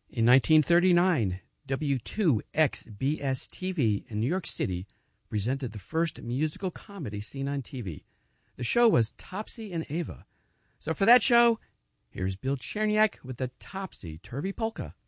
In 1939, W2XBS-TV in New York City presented the first musical comedy seen on TV. The show was Topsy and Ava. So for that show, here's Bill Cherniak with the Topsy-Turvy Polka.